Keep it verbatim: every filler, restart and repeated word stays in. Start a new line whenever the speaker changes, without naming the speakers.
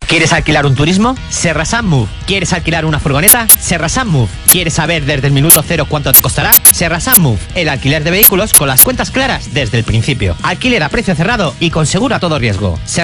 ¿Quieres alquilar un turismo? Serrasan Move. ¿Quieres alquilar una furgoneta? Serrasan Move. ¿Quieres saber desde el minuto cero cuánto te costará? Serrasan Move. El alquiler de vehículos con las cuentas claras desde el principio. Alquiler a precio cerrado y con seguro a todo riesgo. Serrasan